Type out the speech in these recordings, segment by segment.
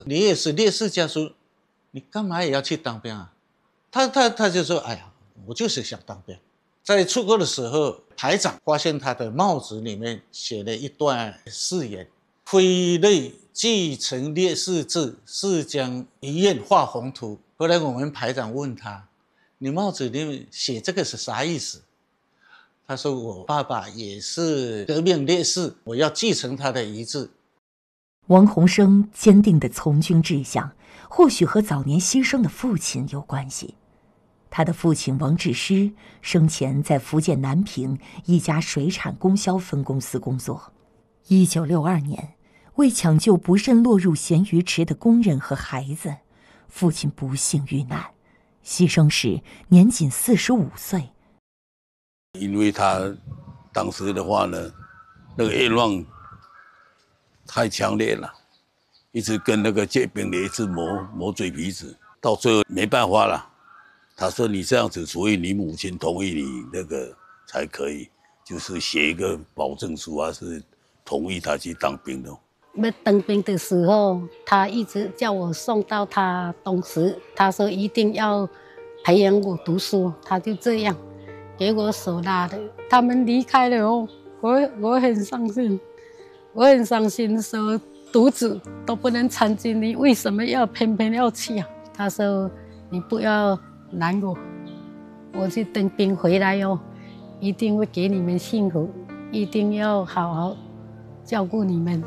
你也是烈士家属，你干嘛也要去当兵啊？他就说，哎呀，我就是想当兵。在出国的时候，排长发现他的帽子里面写了一段誓言：挥泪继承烈士志，誓将一愿画宏图。后来我们排长问他，你帽子里面写这个是啥意思？他说，我爸爸也是革命烈士，我要继承他的遗志。 王洪生坚定的从军志向，或许和早年牺牲的父亲有关系。他的父亲王志师生前在福建南平一家水产供销分公司工作。1962年，为抢救不慎落入咸鱼池的工人和孩子，父亲不幸遇难，牺牲时年仅45岁。 因为他当时的话呢，那个愿望太强烈了，一直跟那个借兵的一直磨嘴皮子，到最后没办法了。他说：“你这样子，除非你母亲同意你那个才可以，就是写一个保证书啊，是同意他去当兵的。” 要当兵的时候，他一直叫我送到他东石，他说一定要培养我读书，他就这样给我手拉的。他们离开了哦，我很伤心，我很伤心，说独子都不能参军，你为什么偏偏要去啊？他说你不要难过，我去当兵回来哦，一定会给你们幸福，一定要好好照顾你们。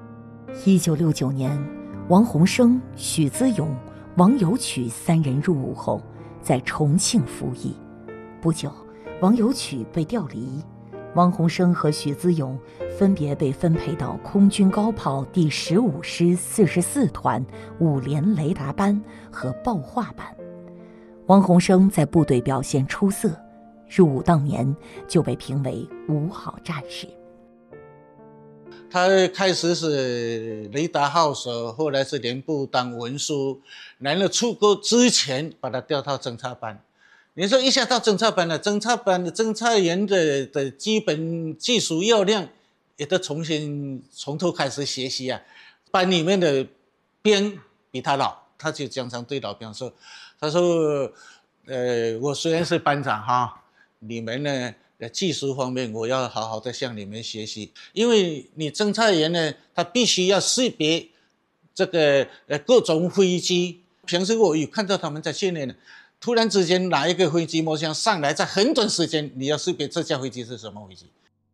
1969年，王洪生、许资勇、王有曲三人入伍后，在重庆服役。不久，王有曲被调离，王洪生和许资勇分别被分配到空军高炮第15师44团5连雷达班和爆化班。王洪生在部队表现出色，入伍当年就被评为5好战士。 他开始是雷达号手，后来是连部当文书，然后出国之前把他调到侦察班。你说一下到侦察班了，侦察班的侦察员的基本技术要领也都从头开始学习啊。班里面的兵比他老，他就经常对老兵说，他说我虽然是班长哈，你们呢技术方面我要好好的向你们学习，因为你侦察员呢，他必须要识别这个各种飞机。平时我有看到他们在训练的，突然之间哪一个飞机模型上来，在很短时间你要识别这架飞机是什么飞机。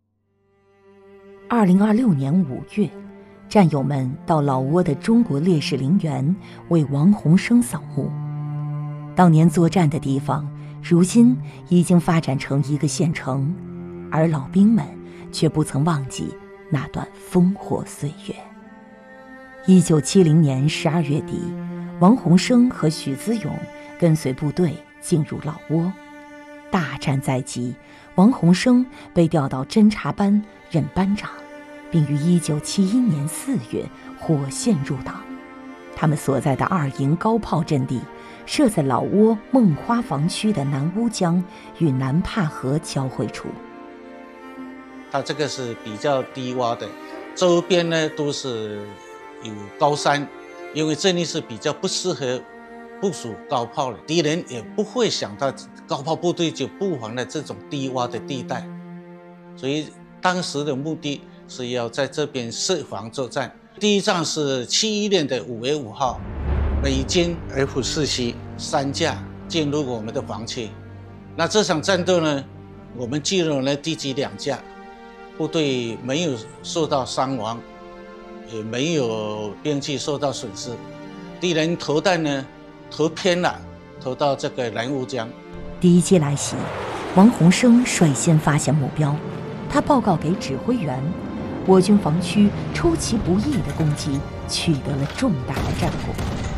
2026年5月，战友们到老挝的中国烈士陵园为王洪生扫墓。当年作战的地方，如今已经发展成一个县城，而老兵们却不曾忘记那段烽火岁月。1970年12月底，王洪生和许资勇跟随部队进入老挝。大战在即，王洪生被调到侦察班任班长，并于1971年4月火线入党。他们所在的2营高炮阵地设在老挝梦花房区的南乌江与南帕河交汇处。 它这个是比较低洼的，周边呢都是有高山，因为这里是比较不适合部署高炮的，敌人也不会想到高炮部队就布防了这种低洼的地带，所以当时的目的是要在这边设防作战。第一仗是71年的5月5号，美军 F-4C 3架进入我们的防区。那这场战斗呢，我们击落了敌机2架，部队没有受到伤亡，也没有兵器受到损失。敌人投弹呢，投偏了，投到这个南乌江。 第一击来袭，王洪生率先发现目标，他报告给指挥员，我军防区出其不意的攻击取得了重大的战果。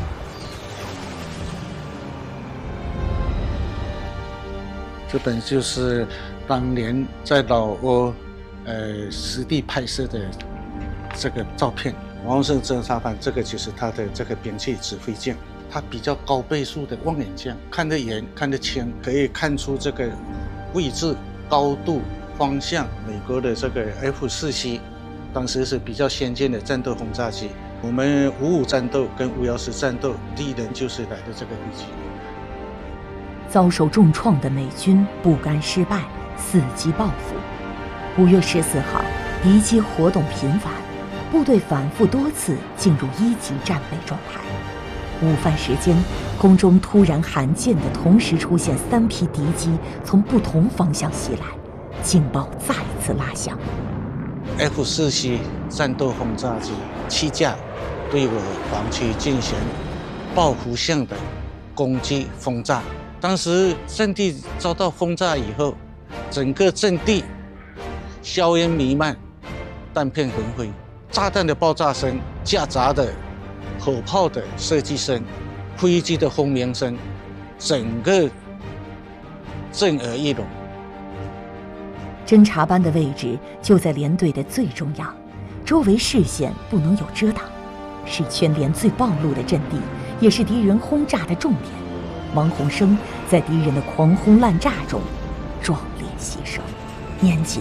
这本就是当年在老挝实地拍摄的这个照片。王洪生侦察班这个就是他的这个兵器指挥镜，它比较高倍数的望远镜，看得远看得清，可以看出这个位置、高度、方向。美国的这个 F-4C 当时是比较先进的战斗轰炸机， 我们5.5战斗跟5.14战斗，敌人就是来的这个地区。 遭受重创的美军不甘失败，伺机报复。5月14号，敌机活动频繁，部队反复多次进入1级战备状态。午饭时间，空中突然罕见的同时出现3批敌机从不同方向袭来，警报再次拉响。 F-4C 战斗轰炸机7架对我防区进行报复性的攻击轰炸。当时阵地遭到轰炸以后，整个阵地硝烟弥漫，弹片横飞，炸弹的爆炸声夹杂的火炮的射击声、飞机的轰鸣声，整个震耳欲聋。 侦察班的位置就在连队的最中央，周围视线不能有遮挡，是全连最暴露的阵地，也是敌人轰炸的重点。王洪生在敌人的狂轰滥炸中壮烈牺牲，年仅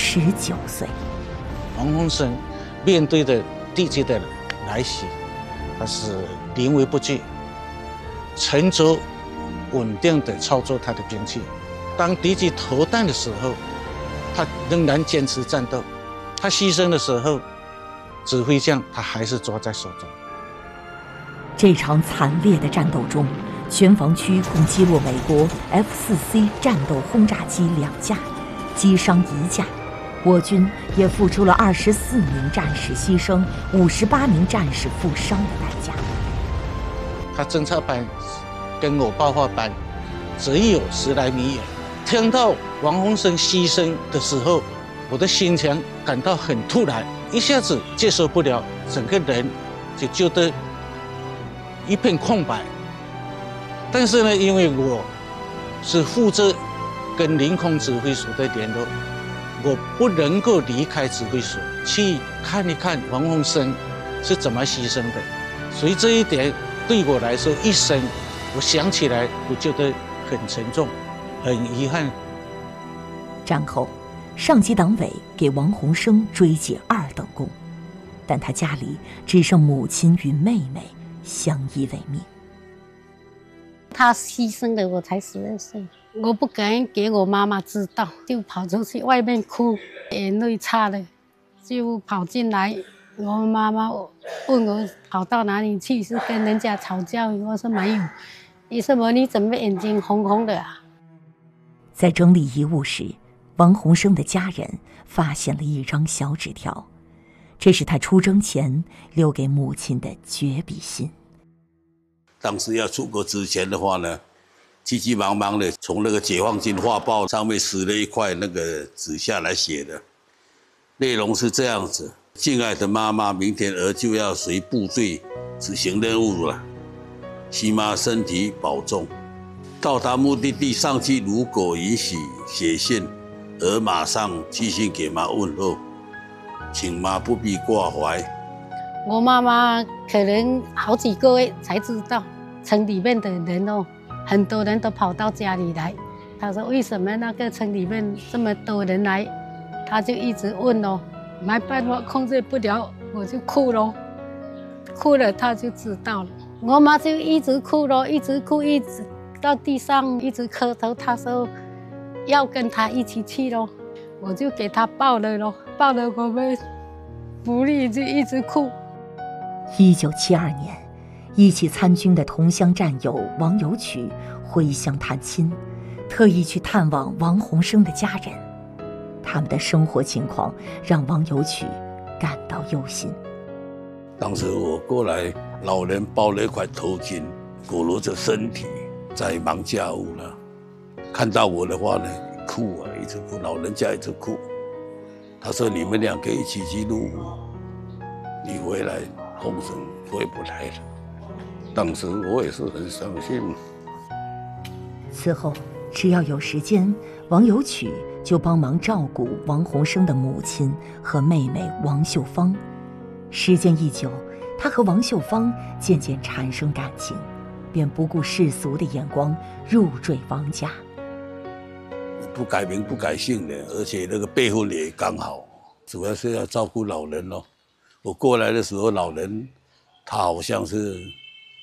19岁。 王洪生面对的敌机的来袭，他是临危不惧，沉着稳定地操作他的兵器。当敌机投弹的时候，他仍然坚持战斗。他牺牲的时候，指挥将他还是抓在手中。 这场惨烈的战斗中，全防区共击落美国 F-4C 战斗轰炸机2架，击伤1架。我军也付出了24名战士牺牲、58名战士负伤的代价。 他侦察班跟我爆发班只有10来米远。听到王洪生牺牲的时候，我的心情感到很突然，一下子接受不了，整个人就觉得一片空白。但是呢，因为我是负责跟领空指挥所的联络，我不能够离开指挥所去看一看王洪生是怎么牺牲的，所以这一点对我来说，一生我想起来，我觉得很沉重，很遗憾。 战后，上级党委给王洪生追记2等功，但他家里只剩母亲与妹妹相依为命。 他牺牲的我才12岁，我不敢给我妈妈知道，就跑出去外面哭，眼泪擦了，就跑进来。我妈妈问我跑到哪里去，是跟人家吵架？我说没有。你什么？你怎么眼睛红红的啊？ 在整理遗物时，王洪生的家人发现了一张小纸条，这是他出征前留给母亲的绝笔信。 当时要出国之前的话呢，急急忙忙的从那个解放军画报上面撕了一块那个纸下来写的，内容是这样子：敬爱的妈妈，明天儿就要随部队执行任务了，希妈身体保重。到达目的地上去，如果允许写信，儿马上寄信给妈问候，请妈不必挂怀。 我妈妈可能好几个月才知道，城里面的人哦，很多人都跑到家里来。她说为什么那个城里面这么多人来？她就一直问哦，没办法控制不了，我就哭咯，哭了她就知道了。我妈就一直哭咯，一直哭，一直到地上一直磕头。她说要跟她一起去咯，我就给她抱了咯，抱了我们母女就一直哭。 1972年，一起参军的同乡战友王有曲回乡探亲，特意去探望王洪生的家人。他们的生活情况让王有曲感到忧心。 当时我过来，老人包了一块头巾，裹罗着身体，在忙家务了。看到我的话呢，哭啊，一直哭，老人家一直哭。他说：“你们俩可以一起去入伍，你回来，洪生回不来了。”当时我也是很伤心。 此后，只要有时间，王有曲就帮忙照顾王洪生的母亲和妹妹王秀芳。时间一久，他和王秀芳渐渐产生感情，便不顾世俗的眼光，入赘王家。 不改名不改姓的，而且那个辈分也刚好，主要是要照顾老人哦。我过来的时候，老人他好像是